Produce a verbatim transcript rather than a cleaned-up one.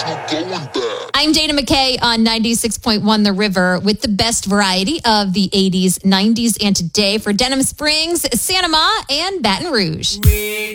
I'm Dana McKay on ninety-six point one The River with the best variety of the eighties, nineties, and today for Denham Springs, Santa Ma, and Baton Rouge.